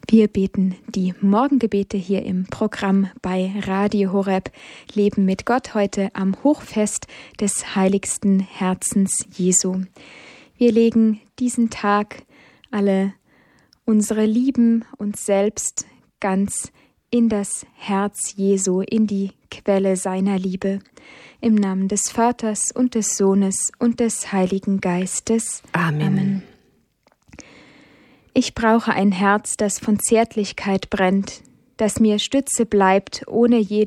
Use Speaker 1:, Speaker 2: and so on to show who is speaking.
Speaker 1: Wir beten die Morgengebete hier im Programm bei Radio Horeb Leben mit Gott heute am Hochfest des heiligsten Herzens Jesu. Wir legen diesen Tag alle unsere Lieben uns selbst ganz in das Herz Jesu, in die Quelle seiner Liebe. Im Namen des Vaters und des Sohnes und des Heiligen Geistes. Amen. Ich brauche ein Herz, das von Zärtlichkeit brennt, das mir Stütze bleibt ohne